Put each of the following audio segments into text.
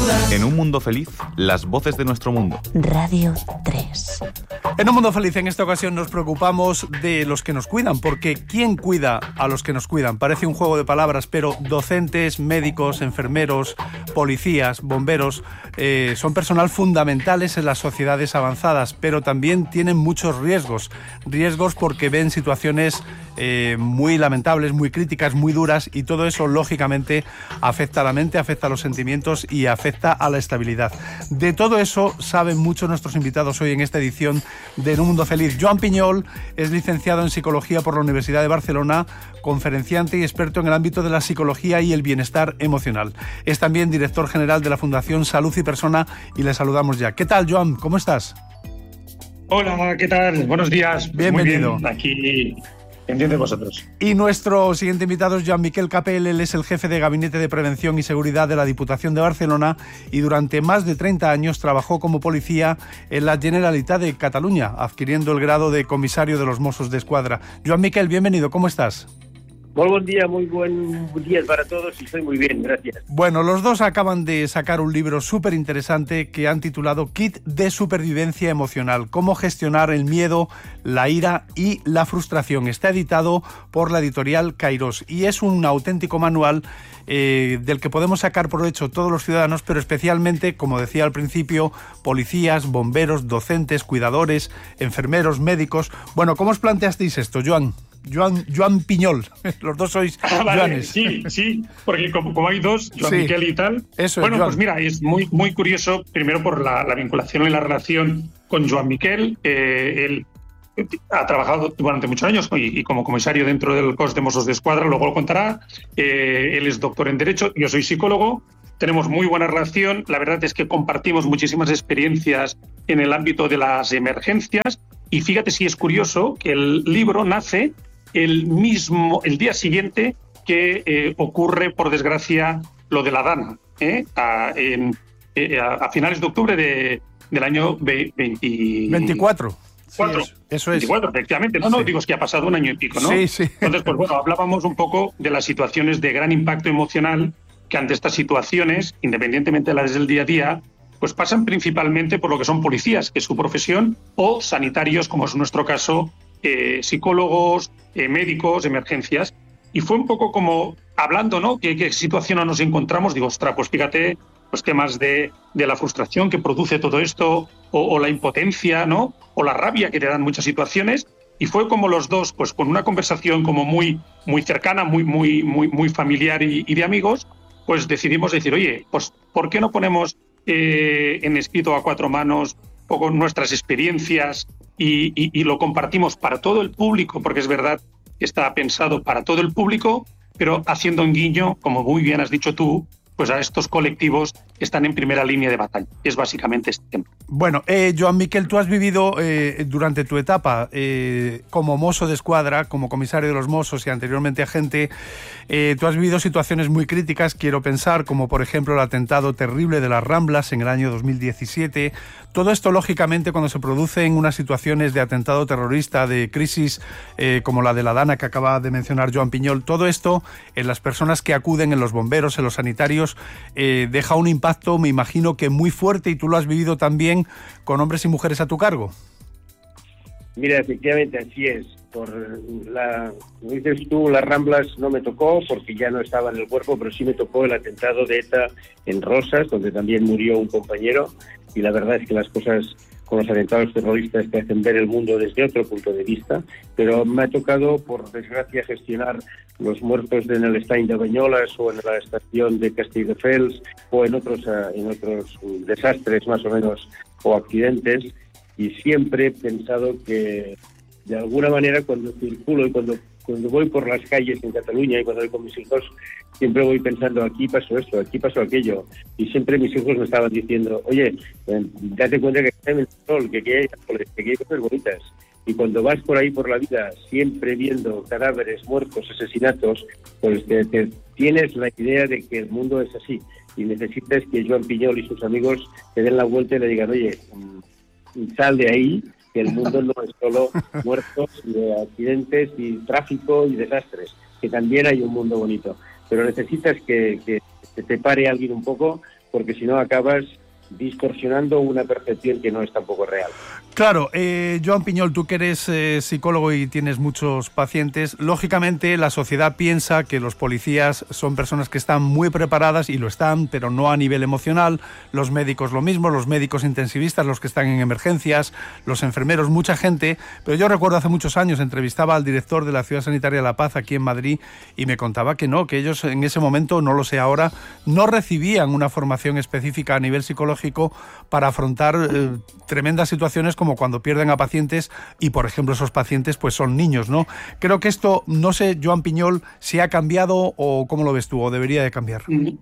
En un mundo feliz, las voces de nuestro mundo. Radio 3. En un mundo feliz, en esta ocasión nos preocupamos de los que nos cuidan, porque ¿quién cuida a los que nos cuidan? Parece un juego de palabras, pero docentes, médicos, enfermeros, policías, bomberos, son personal fundamentales en las sociedades avanzadas, pero también tienen muchos riesgos. Riesgos porque ven situaciones muy lamentables, muy críticas, muy duras, y todo eso, lógicamente, afecta a la mente, afecta a los sentimientos y afecta a la estabilidad. De todo eso saben mucho nuestros invitados hoy en esta edición de En un mundo feliz. Joan Piñol es licenciado en Psicología por la Universidad de Barcelona, conferenciante y experto en el ámbito de la psicología y el bienestar emocional. Es también director general de la Fundación Salud y Persona y le saludamos ya. ¿Qué tal, Joan? ¿Cómo estás? Hola, ¿qué tal? Buenos días. Bienvenido. Muy bien, aquí pendiente de vosotros. Y nuestro siguiente invitado es Joan Miquel Capel. Él es el jefe de Gabinete de Prevención y Seguridad de la Diputación de Barcelona y durante más de 30 años trabajó como policía en la Generalitat de Cataluña, adquiriendo el grado de comisario de los Mossos d'Esquadra. Joan Miquel, bienvenido, ¿cómo estás? Muy buen día para todos y estoy muy bien, gracias. Bueno, los dos acaban de sacar un libro súper interesante que han titulado Kit de Supervivencia Emocional, cómo gestionar el miedo, la ira y la frustración. Está editado por la editorial Kairos y es un auténtico manual del que podemos sacar provecho todos los ciudadanos, pero especialmente, como decía al principio, policías, bomberos, docentes, cuidadores, enfermeros, médicos. Bueno, ¿cómo os planteasteis esto, Joan Piñol? Los dos sois Joanes. Sí, porque como hay dos, Joan Miquel y tal. Eso bueno, es, pues mira, es muy curioso, primero por la vinculación y la relación con Joan Miquel. Él ha trabajado durante muchos años y como comisario dentro del Cos de Mossos d'Esquadra, luego lo contará. Él es doctor en Derecho, yo soy psicólogo. Tenemos muy buena relación. La verdad es que compartimos muchísimas experiencias en el ámbito de las emergencias. Y fíjate si es curioso que el libro nace el día siguiente que ocurre, por desgracia, lo de la Dana, a finales de octubre del año 24. Sí, eso es. 24, efectivamente. No, digo, es que ha pasado un año y pico, ¿no? Sí. Entonces, pues bueno, hablábamos un poco de las situaciones de gran impacto emocional que ante estas situaciones, independientemente de las del día a día, pues pasan principalmente por lo que son policías, que es su profesión, o sanitarios, como es nuestro caso, psicólogos, médicos, emergencias. Y fue un poco como hablando, ¿no? ¿Qué situación nos encontramos? Digo, ostras, pues fíjate, pues temas de la frustración que produce todo esto, o la impotencia, ¿no? O la rabia que te dan muchas situaciones. Y fue como los dos, pues con una conversación como muy cercana, muy familiar y de amigos, pues decidimos decir, oye, pues ¿por qué no ponemos en escrito a cuatro manos un poco nuestras experiencias y lo compartimos para todo el público? Porque es verdad que está pensado para todo el público, pero haciendo un guiño, como muy bien has dicho tú, pues a estos colectivos que están en primera línea de batalla. Es básicamente este tema. Bueno, Joan Miquel, tú has vivido durante tu etapa como mozo de escuadra, como comisario de los Mossos y anteriormente agente, tú has vivido situaciones muy críticas, quiero pensar, como por ejemplo el atentado terrible de las Ramblas en el año 2017. Todo esto, lógicamente, cuando se producen unas situaciones de atentado terrorista, de crisis como la de la Dana que acaba de mencionar Joan Piñol, todo esto en las personas que acuden, en los bomberos, en los sanitarios, deja un impacto, me imagino que muy fuerte, y tú lo has vivido también con hombres y mujeres a tu cargo. Mira, efectivamente así es. Como dices tú, las Ramblas no me tocó porque ya no estaba en el cuerpo, pero sí me tocó el atentado de ETA en Rosas, donde también murió un compañero, y la verdad es que las cosas con los atentados terroristas te hacen ver el mundo desde otro punto de vista, pero me ha tocado, por desgracia, gestionar los muertos en el Estany de Banyoles o en la estación de Castelldefels o en otros desastres más o menos o accidentes, y siempre he pensado que de alguna manera cuando circulo y cuando voy por las calles en Cataluña y cuando voy con mis hijos, siempre voy pensando, aquí pasó esto, aquí pasó aquello. Y siempre mis hijos me estaban diciendo, oye, date cuenta que está en el sol, que aquí hay cosas bonitas. Y cuando vas por ahí por la vida, siempre viendo cadáveres, muertos, asesinatos, pues te tienes la idea de que el mundo es así. Y necesitas que Joan Piñol y sus amigos te den la vuelta y le digan, oye, sal de ahí, que el mundo no es solo muertos, de accidentes y tráfico y desastres, que también hay un mundo bonito. Pero necesitas que te pare alguien un poco porque si no acabas distorsionando una percepción que no es tampoco real. Claro, Joan Piñol, tú que eres psicólogo y tienes muchos pacientes, lógicamente la sociedad piensa que los policías son personas que están muy preparadas, y lo están, pero no a nivel emocional, los médicos lo mismo, los médicos intensivistas, los que están en emergencias, los enfermeros, mucha gente, pero yo recuerdo hace muchos años entrevistaba al director de la Ciudad Sanitaria La Paz aquí en Madrid y me contaba que no, que ellos en ese momento, no lo sé ahora, no recibían una formación específica a nivel psicológico para afrontar tremendas situaciones como cuando pierden a pacientes y, por ejemplo, esos pacientes pues son niños, ¿no? Creo que esto, no sé, Joan Piñol, si ha cambiado o cómo lo ves tú, o debería de cambiar.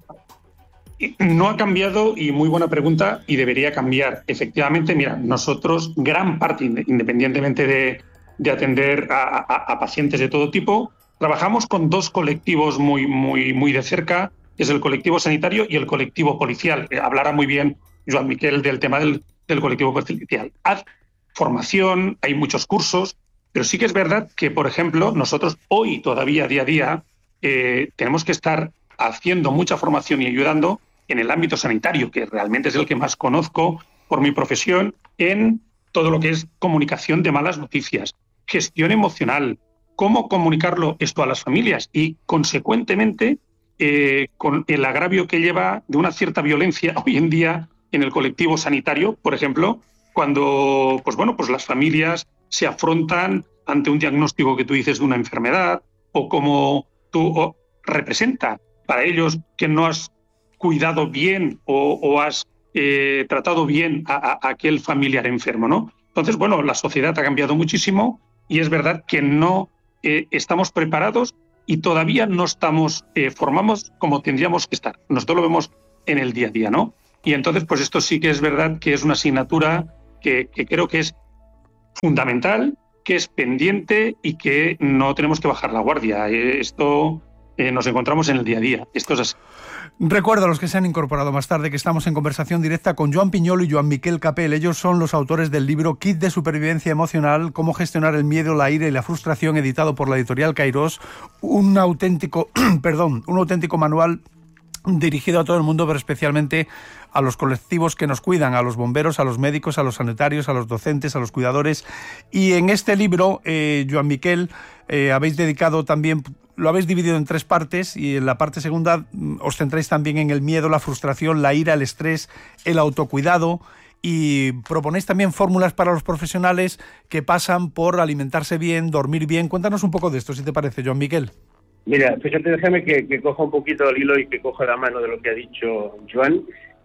No ha cambiado, y muy buena pregunta, y debería cambiar. Efectivamente, mira, nosotros, gran parte, independientemente de atender a pacientes de todo tipo, trabajamos con dos colectivos muy de cerca, que es el colectivo sanitario y el colectivo policial. Hablará muy bien Joan Miquel del tema del colectivo policial. Hay formación, hay muchos cursos, pero sí que es verdad que, por ejemplo, nosotros hoy todavía, día a día, tenemos que estar haciendo mucha formación y ayudando en el ámbito sanitario, que realmente es el que más conozco por mi profesión, en todo lo que es comunicación de malas noticias, gestión emocional, cómo comunicarlo esto a las familias y, consecuentemente, con el agravio que lleva de una cierta violencia hoy en día en el colectivo sanitario, por ejemplo, cuando pues las familias se afrontan ante un diagnóstico que tú dices de una enfermedad, o como tú representa para ellos que no has cuidado bien o has tratado bien a aquel familiar enfermo, ¿no? Entonces, bueno, la sociedad ha cambiado muchísimo y es verdad que no estamos preparados y todavía no estamos formados como tendríamos que estar. Nosotros lo vemos en el día a día, ¿no? Y entonces, pues esto sí que es verdad que es una asignatura que creo que es fundamental, que es pendiente y que no tenemos que bajar la guardia. Esto nos encontramos en el día a día. Esto es así. Recuerdo a los que se han incorporado más tarde que estamos en conversación directa con Joan Piñol y Joan Miquel Capel. Ellos son los autores del libro Kit de Supervivencia Emocional, cómo gestionar el miedo, la ira y la frustración, editado por la editorial Kairos, un auténtico manual dirigido a todo el mundo, pero especialmente a los colectivos que nos cuidan, a los bomberos, a los médicos, a los sanitarios, a los docentes, a los cuidadores. Y en este libro, Joan Miquel, habéis dedicado también, lo habéis dividido en 3 partes, y en la parte segunda os centráis también en el miedo, la frustración, la ira, el estrés, el autocuidado, y proponéis también fórmulas para los profesionales que pasan por alimentarse bien, dormir bien. Cuéntanos un poco de esto, si te parece, Joan Miquel. Mira, fíjate, déjame que coja un poquito el hilo y que coja la mano de lo que ha dicho Joan.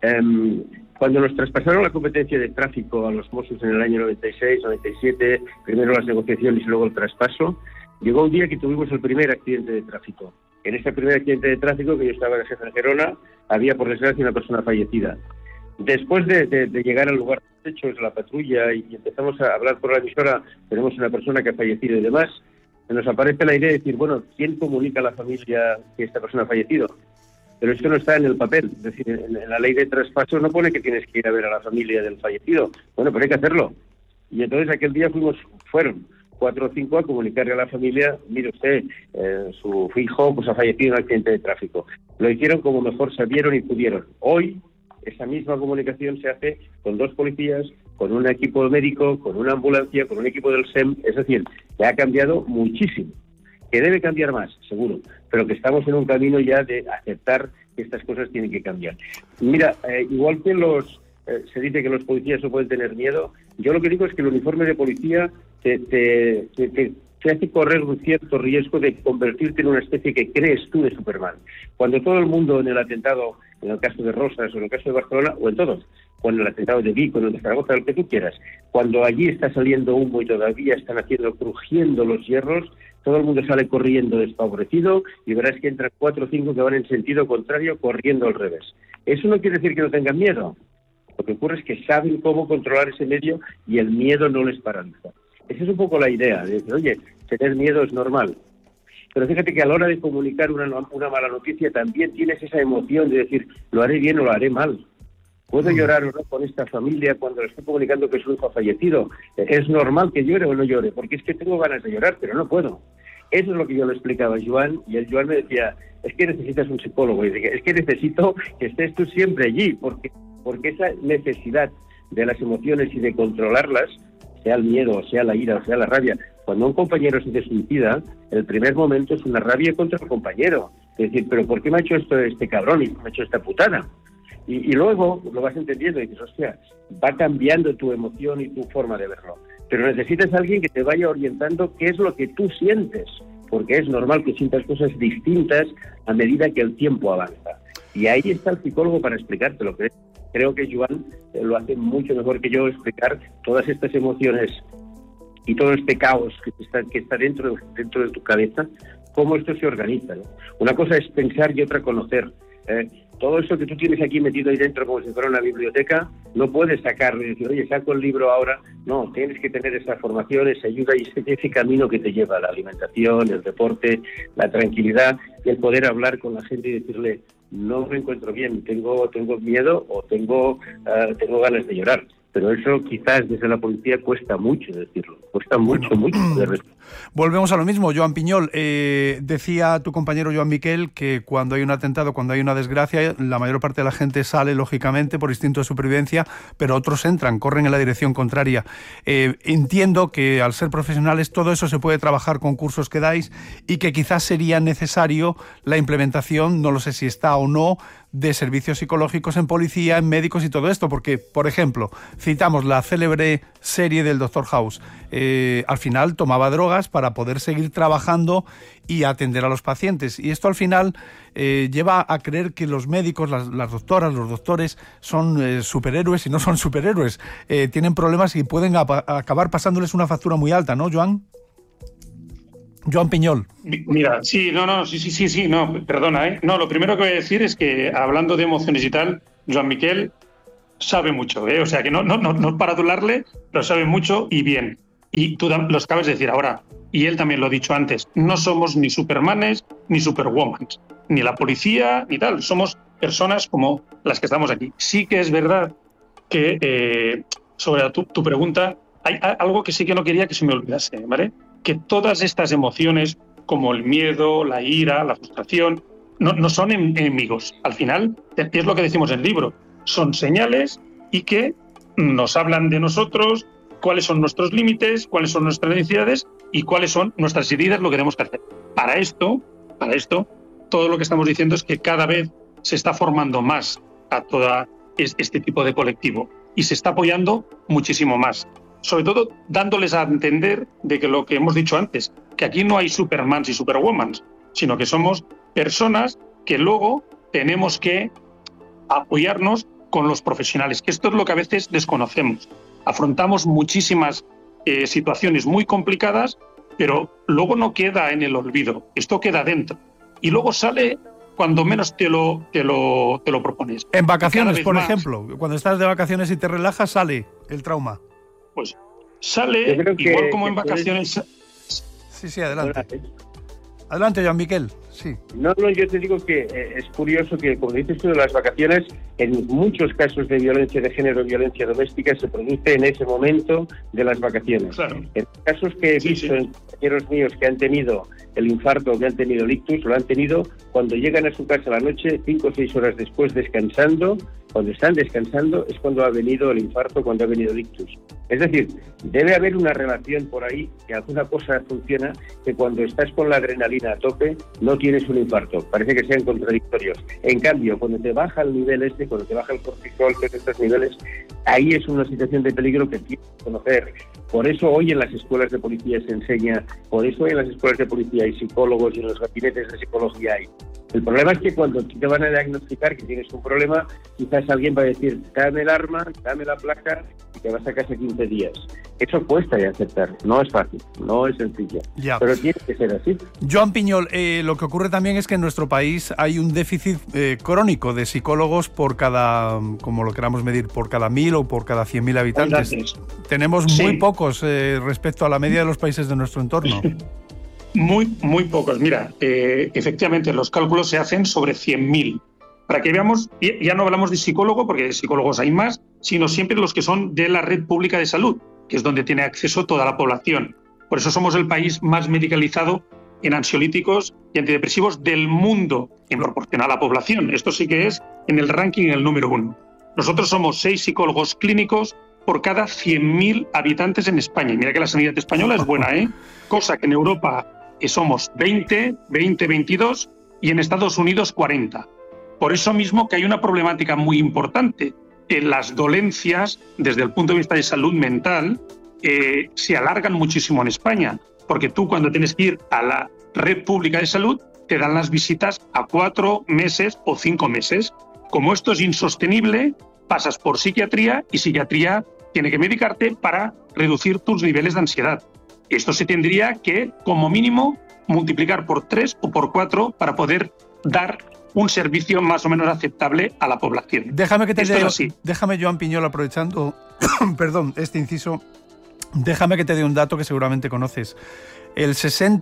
Cuando nos traspasaron la competencia de tráfico a los Mossos en el año 96, 97, primero las negociaciones y luego el traspaso, llegó un día que tuvimos el primer accidente de tráfico. En este primer accidente de tráfico, que yo estaba de jefe en Gerona, había, por desgracia, una persona fallecida. Después de llegar al lugar de hechos, la patrulla, y empezamos a hablar por la emisora, tenemos una persona que ha fallecido y demás, nos aparece la idea de decir, bueno, ¿quién comunica a la familia que esta persona ha fallecido? Pero esto no está en el papel, es decir, en la ley de traspaso no pone que tienes que ir a ver a la familia del fallecido. Bueno, pero hay que hacerlo. Y entonces aquel día fueron 4 o 5 a comunicarle a la familia, mire usted, su hijo pues ha fallecido en un accidente de tráfico. Lo hicieron como mejor sabieron y pudieron. Hoy esa misma comunicación se hace con 2 policías, con un equipo médico, con una ambulancia, con un equipo del SEM. Es decir, que ha cambiado muchísimo. Que debe cambiar más, seguro, pero que estamos en un camino ya de aceptar que estas cosas tienen que cambiar. Mira, igual que se dice que los policías no pueden tener miedo, yo lo que digo es que el uniforme de policía te hace correr un cierto riesgo de convertirte en una especie que crees tú de Superman. Cuando todo el mundo en el atentado, en el caso de Rosas o en el caso de Barcelona, o en todos, o en el atentado de Vigo, en el de Zaragoza, lo que tú quieras, cuando allí está saliendo humo y todavía están crujiendo los hierros, todo el mundo sale corriendo desfavorecido y verás que entran 4 o 5 que van en sentido contrario corriendo al revés. Eso no quiere decir que no tengan miedo. Lo que ocurre es que saben cómo controlar ese medio y el miedo no les paraliza. Esa es un poco la idea, de decir, oye, tener miedo es normal. Pero fíjate que a la hora de comunicar una mala noticia también tienes esa emoción de decir, lo haré bien o lo haré mal. ¿Puedo llorar o no con esta familia cuando le estoy comunicando que su hijo ha fallecido? ¿Es normal que llore o no llore? Porque es que tengo ganas de llorar, pero no puedo. Eso es lo que yo le explicaba a Joan, y el Joan me decía, es que necesitas un psicólogo. Y dije, es que necesito que estés tú siempre allí, porque esa necesidad de las emociones y de controlarlas, sea el miedo, sea la ira, o sea la rabia, cuando un compañero se suicida, el primer momento es una rabia contra el compañero. Es decir, ¿pero por qué me ha hecho esto este cabrón y me ha hecho esta putada? Y luego lo vas entendiendo y dices, hostia, va cambiando tu emoción y tu forma de verlo. Pero necesitas a alguien que te vaya orientando qué es lo que tú sientes, porque es normal que sientas cosas distintas a medida que el tiempo avanza. Y ahí está el psicólogo para explicártelo. Creo que Joan lo hace mucho mejor que yo, explicar todas estas emociones y todo este caos que está dentro de tu cabeza, cómo esto se organiza, ¿no? Una cosa es pensar y otra conocer. Todo eso que tú tienes aquí metido ahí dentro como si fuera una biblioteca, no puedes sacarlo y decir, oye, saco el libro ahora. No, tienes que tener esa formación, esa ayuda y ese camino que te lleva a la alimentación, el deporte, la tranquilidad y el poder hablar con la gente y decirle, no me encuentro bien, tengo miedo o tengo ganas de llorar. Pero eso quizás desde la policía cuesta mucho decirlo, cuesta mucho. Volvemos a lo mismo, Joan Piñol. Decía tu compañero Joan Miquel que cuando hay un atentado, cuando hay una desgracia, la mayor parte de la gente sale, lógicamente, por instinto de supervivencia, pero otros entran, corren en la dirección contraria. Entiendo que al ser profesionales todo eso se puede trabajar con cursos que dais y que quizás sería necesario la implementación, no lo sé si está o no, de servicios psicológicos en policía, en médicos y todo esto, porque, por ejemplo, citamos la célebre serie del Dr. House. Al final tomaba drogas para poder seguir trabajando y atender a los pacientes. Y esto al final lleva a creer que los médicos, las doctoras, los doctores son superhéroes y no son superhéroes. Tienen problemas y pueden acabar pasándoles una factura muy alta, ¿no, Joan? Joan Piñol. Mira, sí, perdona, No, lo primero que voy a decir es que, hablando de emociones y tal, Joan Miquel sabe mucho, o sea, que no para adularle, pero sabe mucho y bien. Y tú lo acabas de decir ahora, y él también lo ha dicho antes, no somos ni supermanes ni superwomans, ni la policía ni tal, somos personas como las que estamos aquí. Sí que es verdad que, sobre tu pregunta, hay algo que sí que no quería que se me olvidase, ¿vale? Que todas estas emociones, como el miedo, la ira, la frustración, no son enemigos. Al final, es lo que decimos en el libro, son señales y que nos hablan de nosotros, cuáles son nuestros límites, cuáles son nuestras necesidades y cuáles son nuestras heridas, lo que tenemos que hacer. Para esto, todo lo que estamos diciendo es que cada vez se está formando más a todo este tipo de colectivo y se está apoyando muchísimo más. Sobre todo dándoles a entender de que lo que hemos dicho antes, que aquí no hay supermans y superwomans, sino que somos personas que luego tenemos que apoyarnos con los profesionales, que esto es lo que a veces desconocemos. Afrontamos muchísimas situaciones muy complicadas, pero luego no queda en el olvido, esto queda dentro. Y luego sale cuando menos te lo propones. En vacaciones, por ejemplo, cuando estás de vacaciones y te relajas, sale el trauma. Pues sale igual como en vacaciones. Sí, adelante. Adelante, Joan Miquel. Sí. No, yo te digo que es curioso que, como dices tú, de las vacaciones, en muchos casos de violencia de género, violencia doméstica, se produce en ese momento de las vacaciones. Claro. En casos que he visto en compañeros míos que han tenido el infarto o que han tenido el ictus, lo han tenido cuando llegan a su casa a la noche, 5 o 6 horas después, descansando. Cuando están descansando es cuando ha venido el infarto, cuando ha venido el ictus. Es decir, debe haber una relación por ahí, que alguna cosa funciona, que cuando estás con la adrenalina a tope no tienes un infarto. Parece que sean contradictorios. En cambio, cuando te baja el nivel cuando te baja el cortisol, que es estos niveles, ahí es una situación de peligro que tienes que conocer. Por eso hoy en las escuelas de policía se enseña, por eso hoy en las escuelas de policía hay psicólogos y en los gabinetes de psicología hay. El problema es que cuando te van a diagnosticar que tienes un problema, quizás alguien va a decir, dame el arma, dame la placa y te vas a casa 15 días. Eso cuesta de aceptar, no es fácil, no es sencillo, pero tiene que ser así. Joan Piñol, lo que ocurre también es que en nuestro país hay un déficit crónico de psicólogos por cada, como lo queramos medir, por cada 1.000 o por cada 100.000 habitantes. Tenemos muy pocos respecto a la media de los países de nuestro entorno. Muy pocos. Mira, efectivamente los cálculos se hacen sobre 100.000. Para que veamos, ya no hablamos de psicólogo, porque de psicólogos hay más, sino siempre los que son de la red pública de salud, que es donde tiene acceso toda la población. Por eso somos el país más medicalizado en ansiolíticos y antidepresivos del mundo en proporción a la población. Esto sí que es en el ranking el número 1. Nosotros somos 6 psicólogos clínicos por cada 100.000 habitantes en España. Y mira que la sanidad española es buena, cosa que en Europa somos 22 y en Estados Unidos 40. Por eso mismo que hay una problemática muy importante. Las dolencias, desde el punto de vista de salud mental, se alargan muchísimo en España, porque tú cuando tienes que ir a la red pública de salud te dan las visitas a 4 meses o 5 meses. Como esto es insostenible, pasas por psiquiatría y psiquiatría tiene que medicarte para reducir tus niveles de ansiedad. Esto se tendría que, como mínimo, multiplicar por 3 o por 4 para poder dar un servicio más o menos aceptable a la población. Déjame, Joan Piñol, aprovechando perdón, este inciso, déjame que te dé un dato que seguramente conoces. El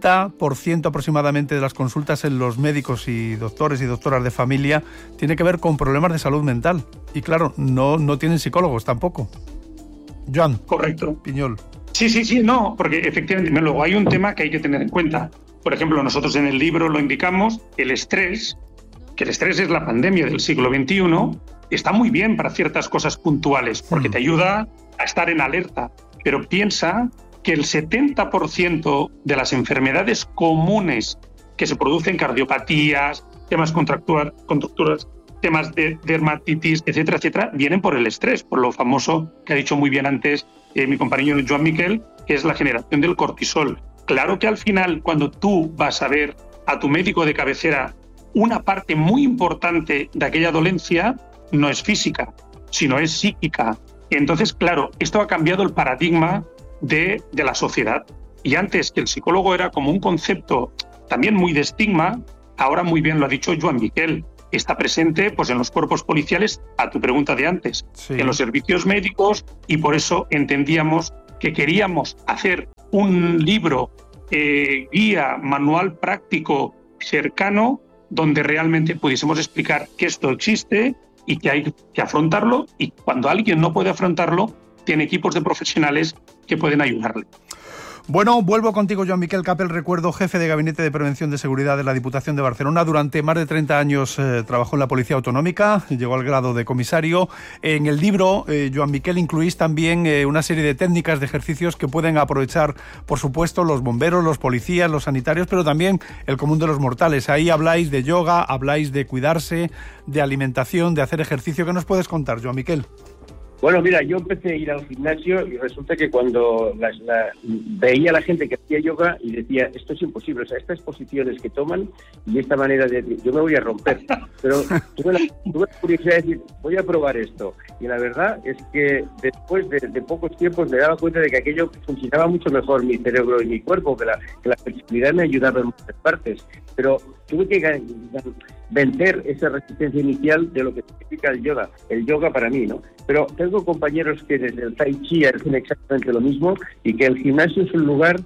60% aproximadamente de las consultas en los médicos y doctores y doctoras de familia tiene que ver con problemas de salud mental. Y claro, no tienen psicólogos tampoco. Joan. Correcto. Piñol. Sí, no, porque efectivamente luego hay un tema que hay que tener en cuenta. Por ejemplo, nosotros en el libro lo indicamos, el estrés, que el estrés es la pandemia del siglo XXI, está muy bien para ciertas cosas puntuales, porque te ayuda a estar en alerta. Pero piensa que el 70% de las enfermedades comunes que se producen, cardiopatías, temas contracturas, temas de dermatitis, etcétera, vienen por el estrés, por lo famoso que ha dicho muy bien antes mi compañero Joan Miquel, que es la generación del cortisol. Claro que al final, cuando tú vas a ver a tu médico de cabecera, una parte muy importante de aquella dolencia no es física, sino es psíquica. Entonces, claro, esto ha cambiado el paradigma de la sociedad. Y antes, que el psicólogo era como un concepto también muy de estigma, ahora muy bien lo ha dicho Joan Miquel, está presente pues, en los cuerpos policiales, a tu pregunta de antes, en los servicios médicos, y por eso entendíamos que queríamos hacer un libro, guía, manual práctico, cercano, donde realmente pudiésemos explicar que esto existe y que hay que afrontarlo, y cuando alguien no puede afrontarlo, tiene equipos de profesionales que pueden ayudarle. Bueno, vuelvo contigo, Joan Miquel Capel, recuerdo, jefe de Gabinete de Prevención de Seguridad de la Diputación de Barcelona. Durante más de 30 años trabajó en la Policía Autonómica, llegó al grado de comisario. En el libro, Joan Miquel, incluís también una serie de técnicas, de ejercicios que pueden aprovechar, por supuesto, los bomberos, los policías, los sanitarios, pero también el común de los mortales. Ahí habláis de yoga, habláis de cuidarse, de alimentación, de hacer ejercicio. ¿Qué nos puedes contar, Joan Miquel? Bueno, mira, yo empecé a ir al gimnasio y resulta que cuando veía a la gente que hacía yoga y decía, esto es imposible, o sea, estas posiciones que toman y esta manera de... yo me voy a romper. Pero tuve la curiosidad de decir, voy a probar esto. Y la verdad es que después de pocos tiempos me daba cuenta de que aquello funcionaba mucho mejor mi cerebro y mi cuerpo, que la flexibilidad me ayudaba en muchas partes. Pero tuve que vencer esa resistencia inicial de lo que significa el yoga para mí, ¿no? Pero tengo compañeros que desde el Tai Chi hacen exactamente lo mismo y que el gimnasio es un lugar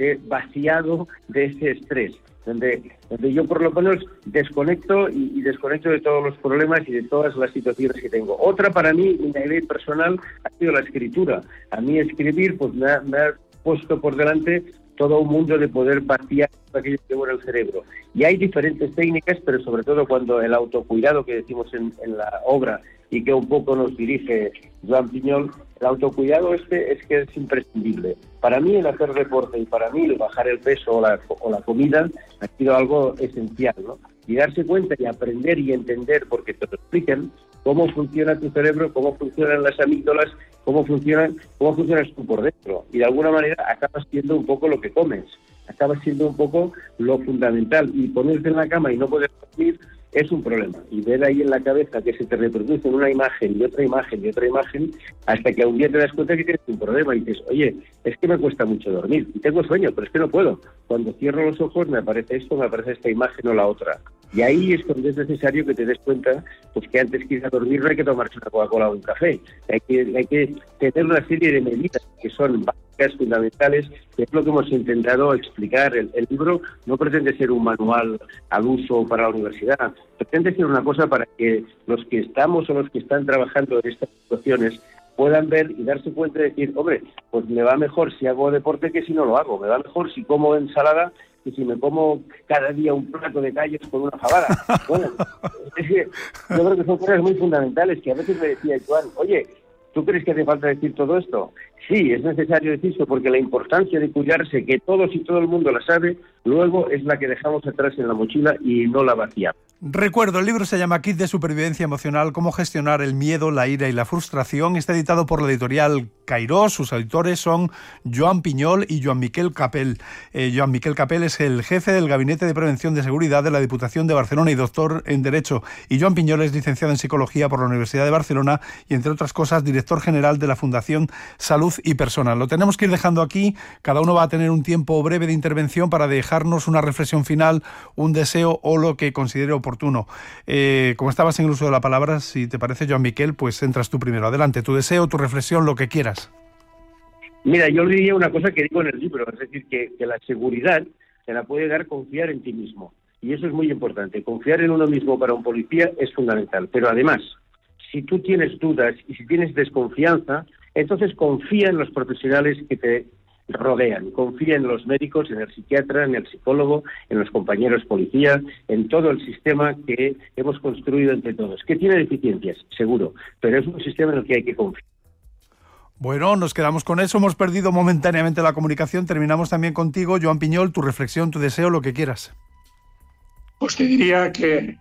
vaciado de ese estrés, donde yo por lo menos desconecto y desconecto de todos los problemas y de todas las situaciones que tengo. Otra para mí, mi idea personal, ha sido la escritura. A mí escribir pues me ha puesto por delante todo un mundo de poder vaciar aquello que lleva en el cerebro. Y hay diferentes técnicas, pero sobre todo cuando el autocuidado que decimos en la obra y que un poco nos dirige Joan Piñol, el autocuidado es que es imprescindible. Para mí el hacer deporte y para mí el bajar el peso o la comida ha sido algo esencial, ¿no? Y darse cuenta y aprender y entender, porque te lo explican, cómo funciona tu cerebro, cómo funcionan las amígdalas, cómo funcionas tú por dentro. Y de alguna manera acabas siendo un poco lo que comes, acabas siendo un poco lo fundamental. Y ponerte en la cama y no poder dormir es un problema. Y ver ahí en la cabeza que se te reproduce una imagen y otra imagen y otra imagen, hasta que un día te das cuenta que tienes un problema y dices, oye, es que me cuesta mucho dormir y tengo sueño, pero es que no puedo. Cuando cierro los ojos me aparece esto, me aparece esta imagen o la otra. Y ahí es donde es necesario que te des cuenta pues que antes que ir a dormir no hay que tomarse una Coca-Cola o un café. Hay que tener una serie de medidas que son básicas, fundamentales, que es lo que hemos intentado explicar. El libro no pretende ser un manual al uso para la universidad, pretende ser una cosa para que los que estamos o los que están trabajando en estas situaciones puedan ver y darse cuenta de decir, hombre, pues me va mejor si hago deporte que si no lo hago, me va mejor si como ensalada que si me como cada día un plato de callos con una fabada. Bueno, es que yo creo que son cosas muy fundamentales que a veces me decía Joan, oye, ¿tú crees que hace falta decir todo esto? Sí, es necesario decirlo porque la importancia de cuidarse, que todos y todo el mundo la sabe, luego es la que dejamos atrás en la mochila y no la vaciamos. Recuerdo, el libro se llama Kit de Supervivencia Emocional, cómo gestionar el miedo, la ira y la frustración. Está editado por la editorial Cairós. Sus autores son Joan Piñol y Joan Miquel Capel. Joan Miquel Capel es el jefe del Gabinete de Prevención de Seguridad de la Diputación de Barcelona y doctor en Derecho. Y Joan Piñol es licenciado en Psicología por la Universidad de Barcelona y, entre otras cosas, director general de la Fundación Salud y Personal. Lo tenemos que ir dejando aquí. Cada uno va a tener un tiempo breve de intervención para dejarnos una reflexión final, un deseo o lo que considere oportuno. Como estabas en el uso de la palabra, si te parece, Joan Miquel, pues entras tú primero. Adelante, tu deseo, tu reflexión, lo que quieras. Mira, yo le diría una cosa que digo en el libro, es decir, que la seguridad te la puede dar confiar en ti mismo. Y eso es muy importante. Confiar en uno mismo para un policía es fundamental. Pero además, si tú tienes dudas y si tienes desconfianza, entonces confía en los profesionales que te rodean. Confía en los médicos, en el psiquiatra, en el psicólogo, en los compañeros policías, en todo el sistema que hemos construido entre todos. ¿Que tiene deficiencias? Seguro, pero es un sistema en el que hay que confiar. Bueno, nos quedamos con eso. Hemos perdido momentáneamente la comunicación. Terminamos también contigo, Joan Piñol, tu reflexión, tu deseo, lo que quieras. Pues te diría que,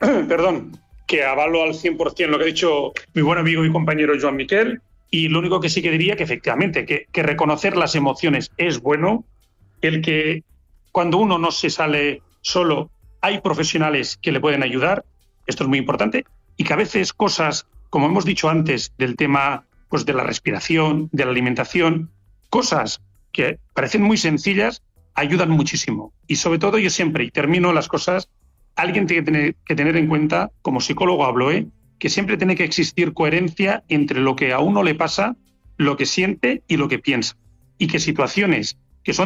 que avalo al 100% lo que ha dicho mi buen amigo y compañero Joan Miquel. Y lo único que sí que diría que efectivamente, que reconocer las emociones es bueno, el que cuando uno no se sale solo, hay profesionales que le pueden ayudar, esto es muy importante, y que a veces cosas, como hemos dicho antes, del tema pues de la respiración, de la alimentación, cosas que parecen muy sencillas, ayudan muchísimo. Y sobre todo yo siempre, y termino las cosas, alguien tiene que tener en cuenta, como psicólogo hablo, que siempre tiene que existir coherencia entre lo que a uno le pasa, lo que siente y lo que piensa. Y que situaciones